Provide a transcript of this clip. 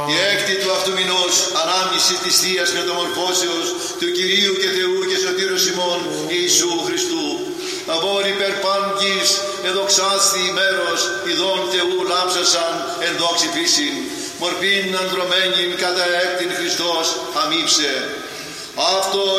Η έκτη του αυτού μηνός ανάμνηση της Θείας Μεταμορφώσεως του Κυρίου και Θεού και Σωτήρος ημών Ιησού Χριστού. Αβόρ υπερ παν γης εδοξάστη μέρος ειδών Θεού λάμψασαν εν δόξη φύσιν. Μορφήν ανδρομένην κατά έκτην Χριστός αμύψε. Αυτό